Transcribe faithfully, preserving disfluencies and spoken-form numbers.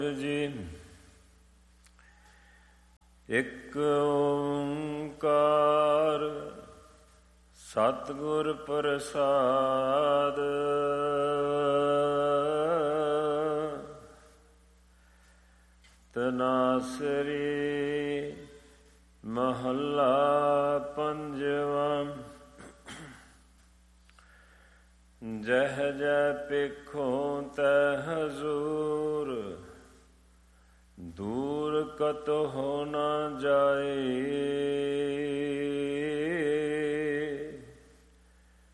ਜੀ ਇੱਕ ਓੰਕਾਰ ਸਤਿਗੁਰ ਪ੍ਰਸਾਦ। ਤਨਾਸਰੀ ਮਹੱਲਾ ਪੰਜਵਾਂ। ਜਹ ਜੈ ਪੇਖੋਂ ਤੈ ਹਜ਼ੂਰ, ਦੂਰ ਕਤਹੁ ਨ ਜਾਏ।